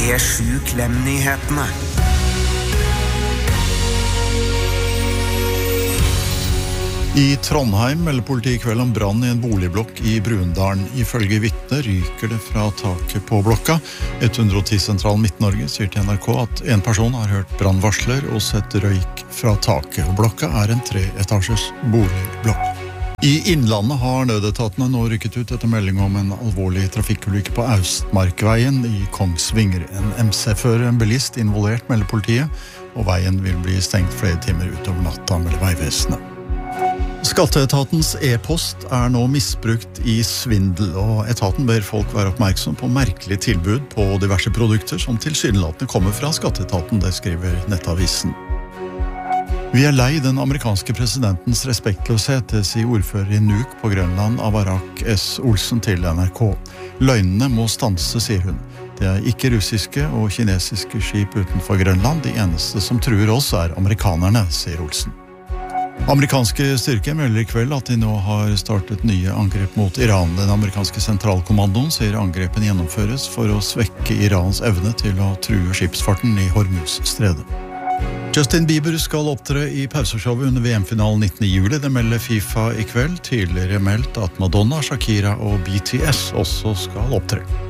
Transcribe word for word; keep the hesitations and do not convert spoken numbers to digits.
P sju Klem-nyhetene. I Trondheim melder politiet I kveld om brann I en boligblokk I Brundalen. Ifølge vitner ryker det fra taket på blokka. ett hundre og ti Sentral Midt-Norge sier til NRK at en person har hørt brannvarsler og sett røyk fra taket. Og blokka er en treetasjes boligblokk. I Innlandet har nødetatene nå rykket ut etter melding om en alvorlig trafikkulykke på Austmarkveien I Kongsvinger. En M C-fører, en bilist involvert, melder politiet, og veien vil bli stengt flere timer utover natta, melder Veivesenet. Skatteetatens e-post er nå misbrukt I svindel, og etaten ber folk være oppmerksom på merkelige tilbud på diverse produkter som tilsynelatende kommer fra skatteetaten, det skriver Nettavisen. Vi er lei den amerikanske presidentens respektløshet, det sier ordfører I Nuuk på Grønland, Avarak S. Olsen til NRK. Løgnene må stanse, sier hun. Det er ikke russiske og kinesiske skip utenfor Grønland, de eneste som truer oss er amerikanerne, sier Olsen. Amerikanske styrker melder I kveld at de nå har startet nye angrep mot Iran. Den amerikanske sentralkommandoen sier angrepen gjennomføres for å svekke Irans evne til å true skipsfarten I Hormuz-stredet. Justin Bieber skal opptre I pauseshowet under V M-finalen nittende juli. Det melder FIFA I kveld. Tidligere meldt at Madonna, Shakira og B T S også skal opptre.